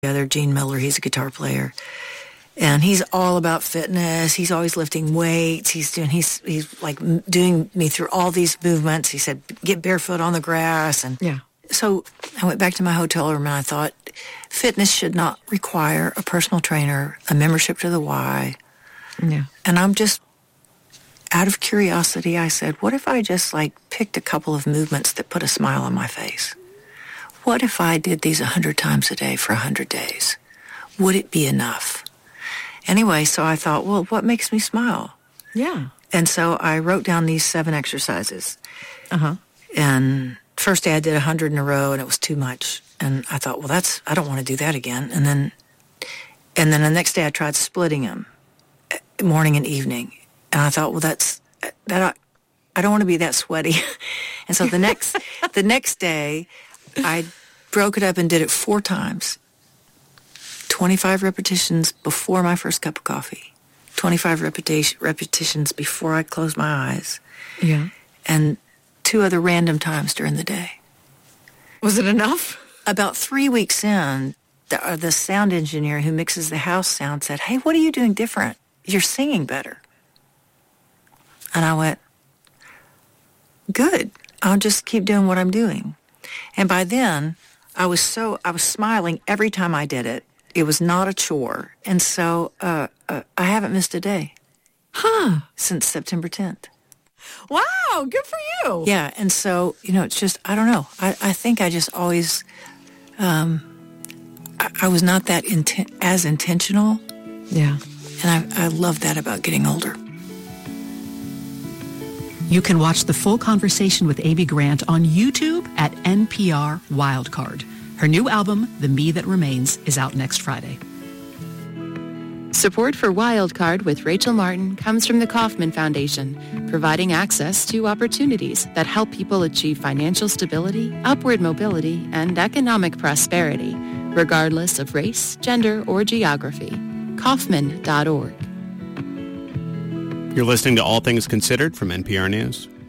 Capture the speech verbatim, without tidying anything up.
other, Gene Miller, he's a guitar player. And he's all about fitness. He's always lifting weights. He's doing, he's, he's like doing me through all these movements. He said, get barefoot on the grass. And yeah. So I went back to my hotel room and I thought, fitness should not require a personal trainer, a membership to the Y. Yeah. And I'm just, out of curiosity, I said, what if I just like picked a couple of movements that put a smile on my face? What if I did these a hundred times a day for a hundred days? Would it be enough? Anyway, so I thought, well, what makes me smile? Yeah. And so I wrote down these seven exercises. Uh-huh. And first day I did a hundred in a row and it was too much. And I thought, well, that's, I don't want to do that again. And then, and then the next day I tried splitting them, morning and evening. And I thought, well, that's, that, I don't want to be that sweaty. And so the next, the next day I broke it up and did it four times. twenty-five repetitions before my first cup of coffee, twenty-five repetition, repetitions before I closed my eyes, yeah, and two other random times during the day. Was it enough? About three weeks in, the, uh, the sound engineer who mixes the house sound said, hey, what are you doing different? You're singing better. And I went, good. I'll just keep doing what I'm doing. And by then, I was so, I was smiling every time I did it. It was not a chore. And so uh, uh, I haven't missed a day. Huh. Since September tenth. Wow, good for you. Yeah, and so, you know, it's just, I don't know. I, I think I just always, um, I, I was not that inten- as intentional. Yeah. And I, I love that about getting older. You can watch the full conversation with Amy Grant on YouTube at N P R Wildcard. Her new album, The Me That Remains, is out next Friday. Support for Wildcard with Rachel Martin comes from the Kauffman Foundation, providing access to opportunities that help people achieve financial stability, upward mobility, and economic prosperity, regardless of race, gender, or geography. Kauffman dot org. You're listening to All Things Considered from N P R News.